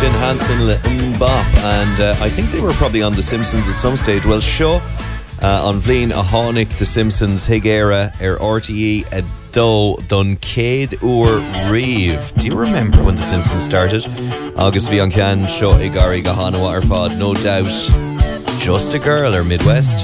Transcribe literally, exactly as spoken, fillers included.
Jim Hansen le Mbop, and uh, I think they were probably on The Simpsons at some stage. Well, show uh, on Vleen a Hánig The Simpsons Higera er R T E a do Dun Cade Ur Reeve. Do you remember when The Simpsons started? August Vian Can show Igari Gahana Waterford, no doubt. Just a Girl or Midwest.